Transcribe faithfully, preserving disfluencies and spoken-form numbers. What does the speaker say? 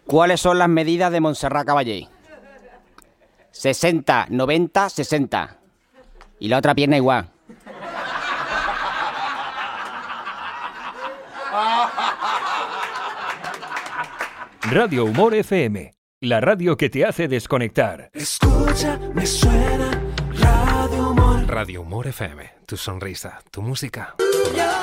¿Cuáles son las medidas de Montserrat Caballé? sesenta, noventa, sesenta. Y la otra pierna igual. Radio Humor F M, la radio que te hace desconectar. Escucha, me suena Radio Humor. Radio Humor F M, tu sonrisa, tu música. Ya.